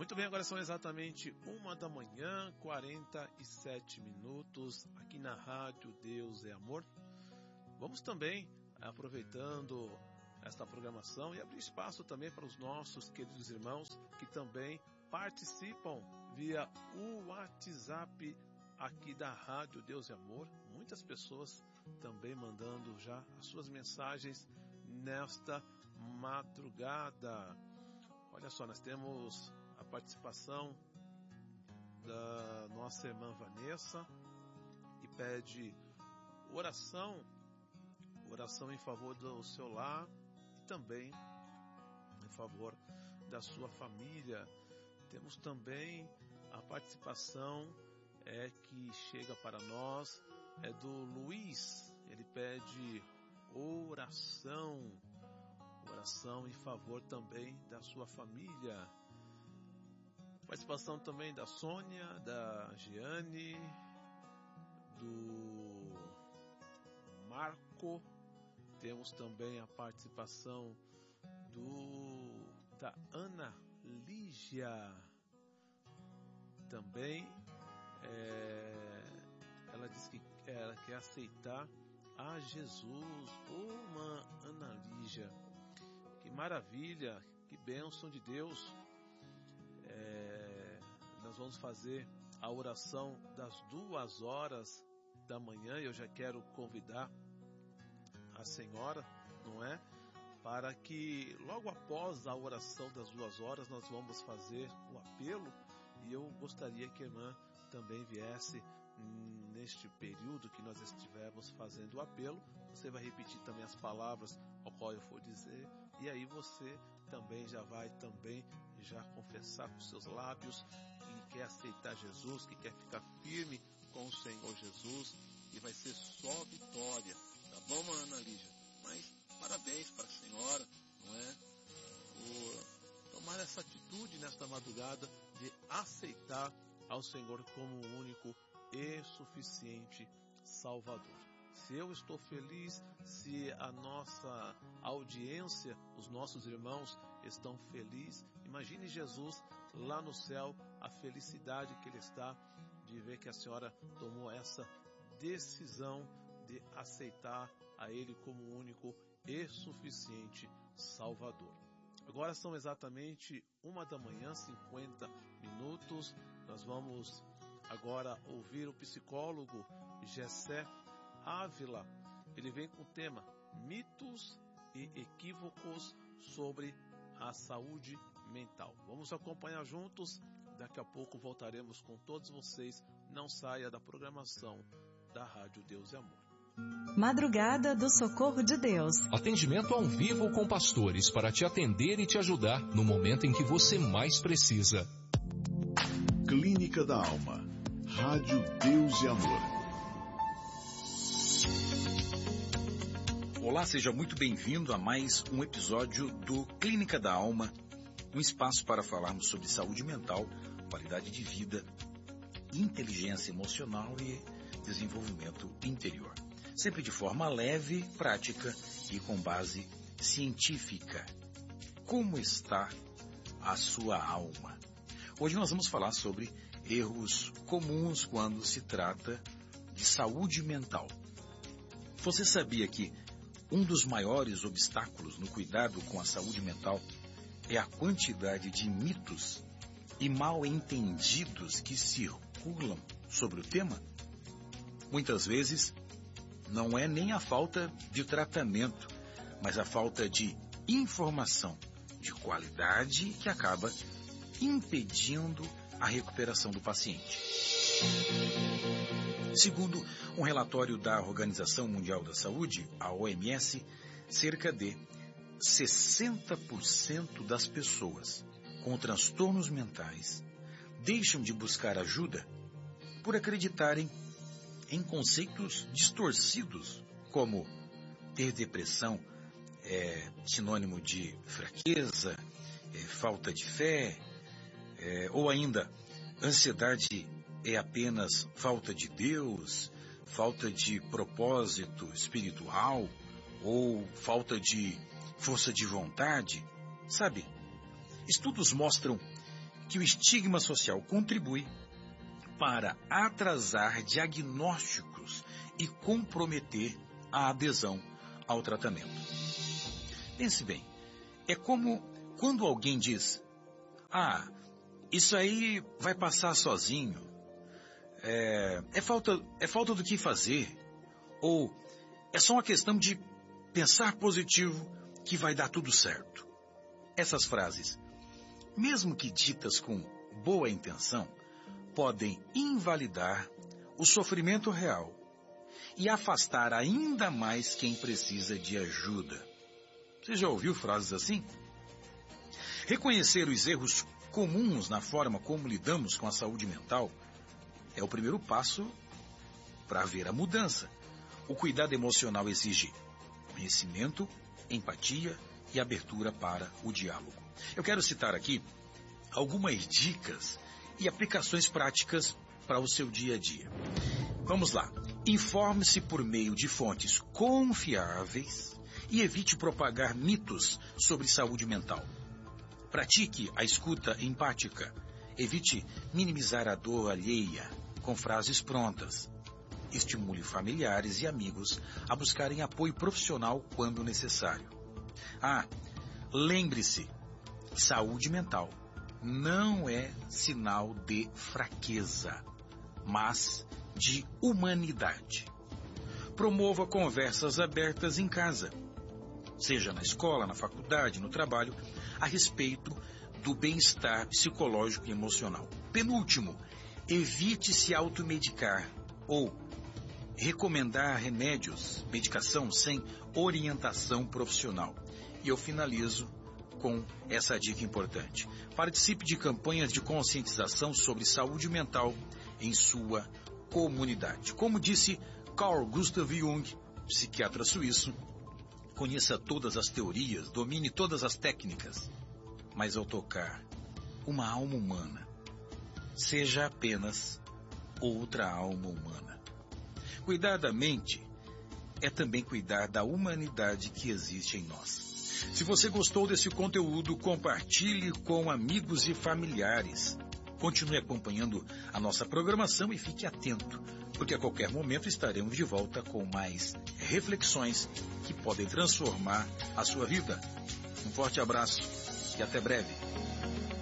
Muito bem, agora são exatamente 1h47 aqui na Rádio Deus é Amor. Vamos também, aproveitando esta programação, e abrir espaço também para os nossos queridos irmãos que também participam via o WhatsApp aqui da Rádio Deus é Amor. Muitas pessoas também mandando já as suas mensagens nesta madrugada. Olha só, nós temos a participação da nossa irmã Vanessa, que pede oração em favor do seu lar e também em favor da sua família. Temos também a participação que chega para nós, do Luiz. Ele pede oração em favor também da sua família. Participação também da Sônia, da Giane, do Marco. Temos também a participação da Ana Lígia. Também ela diz que ela quer aceitar a Jesus. Irmã Ana Lígia, que maravilha, que bênção de Deus. Nós vamos fazer a oração das 2h da manhã. Eu já quero convidar a senhora, não é? Para que logo após a oração das 2h nós vamos fazer o apelo. E eu gostaria que a irmã também viesse neste período que nós estivermos fazendo o apelo. Você vai repetir também as palavras ao qual eu for dizer, e aí você também já vai confessar com seus lábios que quer aceitar Jesus, que quer ficar firme com o Senhor Jesus, e vai ser só vitória, tá bom, Ana Lígia? Mas parabéns para a senhora, não é? Por tomar essa atitude nesta madrugada de aceitar ao Senhor como o único e suficiente Salvador. Se eu estou feliz, se a nossa audiência, os nossos irmãos estão felizes, imagine Jesus lá no céu, a felicidade que ele está de ver que a senhora tomou essa decisão de aceitar a ele como o único e suficiente Salvador. Agora são exatamente 1h50. Nós vamos agora ouvir o psicólogo Gessé Ávila. Ele vem com o tema mitos e equívocos sobre a saúde mental. Vamos acompanhar juntos. Daqui a pouco voltaremos com todos vocês. Não saia da programação da Rádio Deus é Amor. Madrugada do Socorro de Deus. Atendimento ao vivo com pastores para te atender e te ajudar no momento em que você mais precisa. Clínica da Alma. Rádio Deus e Amor. Olá, seja muito bem-vindo a mais um episódio do Clínica da Alma, um espaço para falarmos sobre saúde mental, qualidade de vida, inteligência emocional e desenvolvimento interior. Sempre de forma leve, prática e com base científica. Como está a sua alma? Hoje nós vamos falar sobre erros comuns quando se trata de saúde mental. Você sabia que um dos maiores obstáculos no cuidado com a saúde mental é a quantidade de mitos e mal entendidos que circulam sobre o tema? Muitas vezes, não é nem a falta de tratamento, mas a falta de informação de qualidade que acaba impedindo a recuperação do paciente. Segundo um relatório da Organização Mundial da Saúde, a OMS, cerca de 60% das pessoas com transtornos mentais deixam de buscar ajuda por acreditarem em conceitos distorcidos, como ter depressão é sinônimo de fraqueza, falta de fé, ou ainda ansiedade é apenas falta de Deus, falta de propósito espiritual, ou falta de força de vontade. Sabe, estudos mostram que o estigma social contribui para atrasar diagnósticos e comprometer a adesão ao tratamento. Pense bem, é como quando alguém diz: "Ah, isso aí vai passar sozinho, é falta do que fazer", ou "é só uma questão de pensar positivo que vai dar tudo certo". Essas frases, mesmo que ditas com boa intenção, podem invalidar o sofrimento real e afastar ainda mais quem precisa de ajuda. Você já ouviu frases assim? Reconhecer os erros comuns na forma como lidamos com a saúde mental é o primeiro passo para haver a mudança. O cuidado emocional exige conhecimento, empatia e abertura para o diálogo. Eu quero citar aqui algumas dicas e aplicações práticas para o seu dia a dia. Vamos lá. Informe-se por meio de fontes confiáveis e evite propagar mitos sobre saúde mental. Pratique a escuta empática. Evite minimizar a dor alheia com frases prontas. Estimule familiares e amigos a buscarem apoio profissional quando necessário. Lembre-se, saúde mental não é sinal de fraqueza, mas de humanidade. Promova conversas abertas em casa, seja na escola, na faculdade, no trabalho, a respeito do bem-estar psicológico e emocional. Penúltimo, evite se automedicar ou recomendar remédios, medicação sem orientação profissional. E eu finalizo com essa dica importante. Participe de campanhas de conscientização sobre saúde mental em sua comunidade. Como disse Carl Gustav Jung, psiquiatra suíço, conheça todas as teorias, domine todas as técnicas, mas ao tocar uma alma humana, seja apenas outra alma humana. Cuidar da mente é também cuidar da humanidade que existe em nós. Se você gostou desse conteúdo, compartilhe com amigos e familiares. Continue acompanhando a nossa programação e fique atento, porque a qualquer momento estaremos de volta com mais reflexões que podem transformar a sua vida. Um forte abraço e até breve.